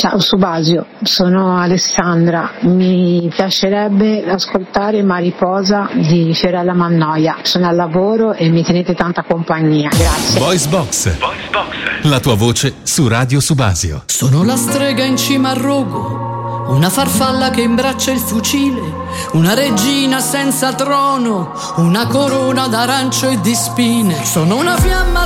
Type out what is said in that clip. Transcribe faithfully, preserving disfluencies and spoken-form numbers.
Ciao Subasio, sono Alessandra, mi piacerebbe ascoltare Mariposa di Fiorella Mannoia, sono al lavoro e mi tenete tanta compagnia, grazie. Voice Box, Voice Box. La tua voce su Radio Subasio. Sono la strega in cima al rogo, una farfalla che imbraccia il fucile, una regina senza trono, una corona d'arancio e di spine, sono una fiamma